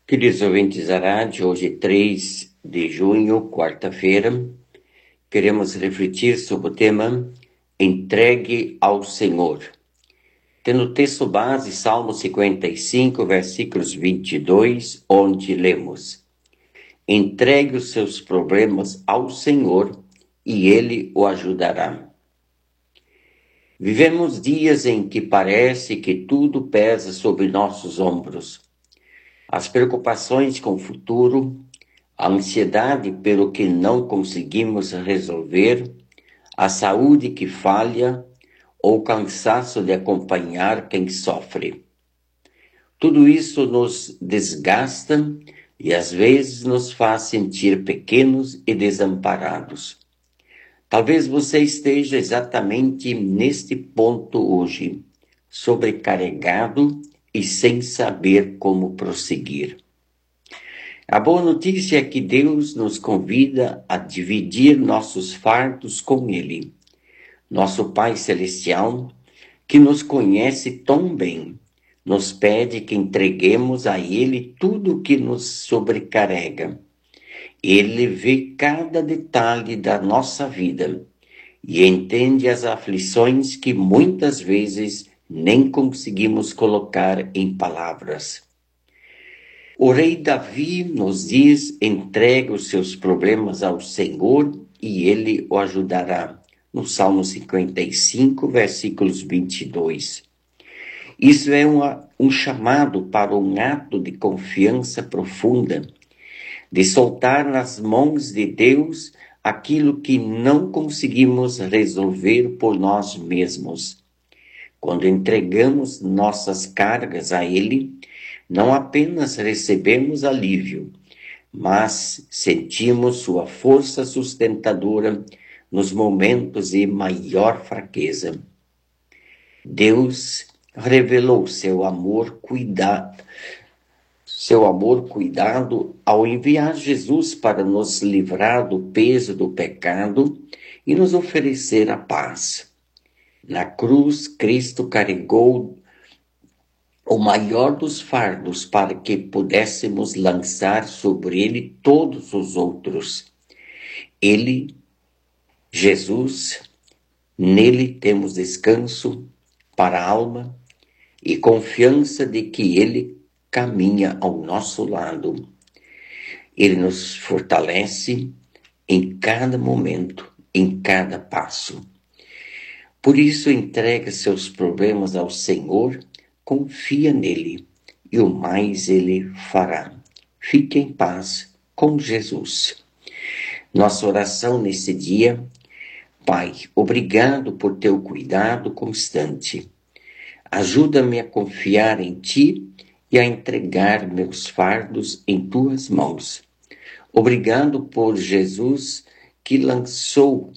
Queridos ouvintes da rádio, hoje 3 de junho, quarta-feira, queremos refletir sobre o tema Entregue ao Senhor. Tendo o texto base, Salmo 55, versículos 22, onde lemos: Entregue os seus problemas ao Senhor e Ele o ajudará. Vivemos dias em que parece que tudo pesa sobre nossos ombros. As preocupações com o futuro, a ansiedade pelo que não conseguimos resolver, a saúde que falha ou o cansaço de acompanhar quem sofre. Tudo isso nos desgasta e às vezes nos faz sentir pequenos e desamparados. Talvez você esteja exatamente neste ponto hoje, sobrecarregado e sem saber como prosseguir. A boa notícia é que Deus nos convida a dividir nossos fardos com Ele. Nosso Pai Celestial, que nos conhece tão bem, nos pede que entreguemos a Ele tudo o que nos sobrecarrega. Ele vê cada detalhe da nossa vida e entende as aflições que muitas vezes nem conseguimos colocar em palavras. O rei Davi nos diz: entregue os seus problemas ao Senhor e Ele o ajudará. No Salmo 55, versículos 22. Isso é um chamado para um ato de confiança profunda, de soltar nas mãos de Deus aquilo que não conseguimos resolver por nós mesmos. Quando entregamos nossas cargas a Ele, não apenas recebemos alívio, mas sentimos sua força sustentadora nos momentos de maior fraqueza. Deus revelou seu amor cuidado ao enviar Jesus para nos livrar do peso do pecado e nos oferecer a paz. Na cruz, Cristo carregou o maior dos fardos para que pudéssemos lançar sobre ele todos os outros. Jesus, nele temos descanso para a alma e confiança de que ele caminha ao nosso lado. Ele nos fortalece em cada momento, em cada passo. Por isso, entrega seus problemas ao Senhor, confia nele e o mais ele fará. Fique em paz com Jesus. Nossa oração nesse dia: Pai, obrigado por teu cuidado constante. Ajuda-me a confiar em ti e a entregar meus fardos em tuas mãos. Obrigado por Jesus que lançou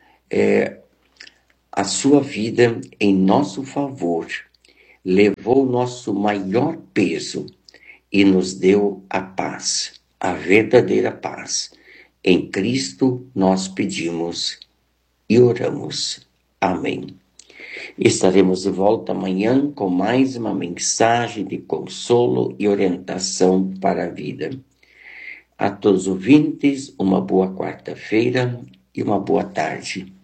a sua vida em nosso favor, levou nosso maior peso e nos deu a paz, a verdadeira paz. Em Cristo nós pedimos e oramos. Amém. Estaremos de volta amanhã com mais uma mensagem de consolo e orientação para a vida. A todos os ouvintes, uma boa quarta-feira e uma boa tarde.